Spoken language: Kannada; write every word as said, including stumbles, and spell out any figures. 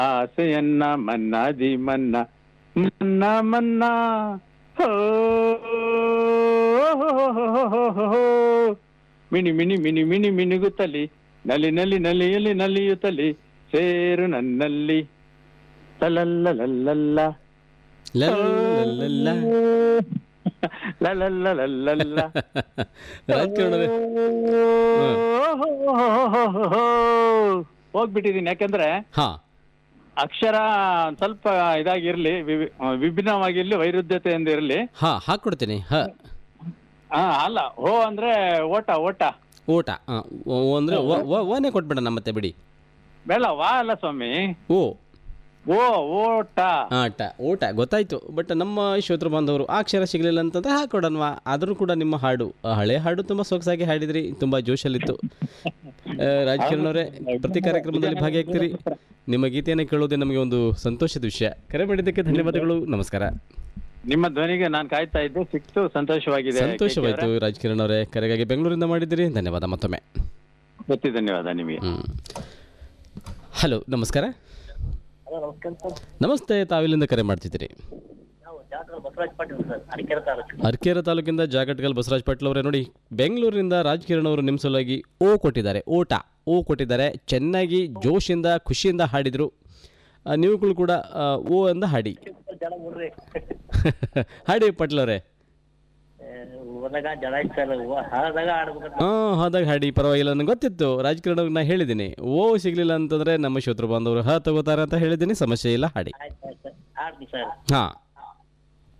ಆಸೆಯನ್ನ ಮನ್ನಾದಿ ಮನ್ನಾ ಮನ್ನಾ ಮನ್ನಾ ಹೋ ಮಿನಿ ಮಿನಿ ಮಿನಿ ಮಿನಿ ಮಿನಿಗುತ್ತಲಿ ನಲಿ ನಲಿ ನಲಿಯಲಿ ನಲಿಯುತ್ತಲಿ ಸೇರು ನನ್ನಲ್ಲಿ ಲಲಲ್ಲಲಲ್ಲಲ್ಲ ಲಲ್ಲಲ್ಲಲ್ಲ. ಲಲಲ್ಲಲಲ್ಲಲ್ಲ. ರಾಜಕಾರಣವೇ ಹೋಗ್ಬಿಟ್ಟಿದೀನಿ ಯಾಕಂದ್ರೆ ಹಾ ಅಕ್ಷರ ಒಂದ್ ಸ್ವಲ್ಪ ಇದಾಗಿರ್ಲಿ, ವಿವಿ- ವಿಭಿನ್ನವಾಗಿರ್ಲಿ, ವೈರುಧ್ಯತೆಯಿಂದ ಇರ್ಲಿ. ಹಾ ಹಾಕ್ಕೊಡ್ತೀನಿ. ಹ ಹಾ ಅಲ್ಲ, ಹೋ ಅಂದ್ರೆ ಓಟ ಓಟ ಊಟ. ಹಾ ಓ ಅಂದ್ರೆ ಓನೇ ಕೊಟ್ಬಿಡೋಣ ಮತ್ತೆ ಬಿಡಿ. ಬೇಡ, ವಾ ಅಲ್ಲ ಸ್ವಾಮಿ, ಓ ಓ ಓಟ. ಆಟ ಊಟ ಗೊತ್ತಾಯ್ತು. ಬಟ್ ನಮ್ಮ ಶ್ರೋತೃ ಬಾಂಧವರು ಆ ಅಕ್ಷರ ಸಿಗಲಿಲ್ಲ ಅಂತಂದ್ರೆ ಹಾಕೊಡನ್ವಾ. ಆದರೂ ಕೂಡ ನಿಮ್ಮ ಹಾಡು, ಆ ಹಳೆ ಹಾಡು ತುಂಬ ಸೊಗಸಾಗಿ ಹಾಡಿದ್ರಿ, ತುಂಬ ಜೋಶಲ್ಲಿತ್ತು. ಆ, ರಾಜಕಿರಣ್ ಅವರೇ, ಪ್ರತಿ ಕಾರ್ಯಕ್ರಮದಲ್ಲಿ ಭಾಗಿಯಾಗ್ತೀರಿ. ನಿಮ್ಮ ಗೀತೆಯನ್ನು ಕೇಳೋದೇ ನಮಗೆ ಒಂದು ಸಂತೋಷದ ವಿಷಯ. ಕರೆ ಮಾಡಿದ್ದಕ್ಕೆ ಧನ್ಯವಾದಗಳು, ನಮಸ್ಕಾರ. ನಿಮ್ಮ ಧ್ವನಿಗೆ ನಾನು ಕಾಯ್ತಾ ಇದ್ದೆ, ಸಿಕ್ತು, ಸಂತೋಷವಾಗಿದೆ. ಸಂತೋಷವಾಯಿತು ರಾಜಕಿರಣ್ ಅವರೇ, ಕರೆಗಾಗಿ ಬೆಂಗಳೂರಿಂದ ಮಾಡಿದ್ದೀರಿ, ಧನ್ಯವಾದ ಮತ್ತೊಮ್ಮೆ. ಗೊತ್ತಿ ಧನ್ಯವಾದ ನಿಮಗೆ. ಹ್ಮ್. ಹಲೋ, ನಮಸ್ಕಾರ. ನಮಸ್ತೆ, ತಾವಿಲ್ಲಿಂದ ಕರೆ ಮಾಡ್ತಿದ್ದೀರಿ? ಅರ್ಕೇರ ತಾಲೂಕಿಂದ ಜಾಗಟ್ಗಲ್ ಬಸವರಾಜ್ ಪಾಟೀಲ್ ಅವರೇ. ನೋಡಿ, ಬೆಂಗಳೂರಿನಿಂದ ರಾಜಕಿರಣ್ ಅವರು ನಿಮ್ಮ ಸಲುವಾಗಿ ಓ ಕೊಟ್ಟಿದ್ದಾರೆ, ಓಟ ಓ ಕೊಟ್ಟಿದ್ದಾರೆ. ಚೆನ್ನಾಗಿ ಜೋಶಿಂದ ಖುಷಿಯಿಂದ ಹಾಡಿದರು. ನೀವುಗಳು ಕೂಡ ಆ, ಓ ಅಂದ ಹಾಡಿ ಹಾಡಿ ಪಾಟೀಲ್ ಅವರೇ. ಹಾಂ, ಹಾದಾಗ ಹಾಡಿ, ಪರವಾಗಿಲ್ಲ. ನನಗೆ ಗೊತ್ತಿತ್ತು ರಾಜಕಿರಣ್ ಅವ್ರಿಗೆ ನಾ ಹೇಳಿದ್ದೀನಿ, ಓ ಸಿಗಲಿಲ್ಲ ಅಂತಂದರೆ ನಮ್ಮ ಶ್ರೋತೃ ಬಾಂಧವರು ಹ ತಗೋತಾರೆ ಅಂತ ಹೇಳಿದ್ದೀನಿ. ಸಮಸ್ಯೆ ಇಲ್ಲ, ಹಾಡಿ. ಹಾಂ.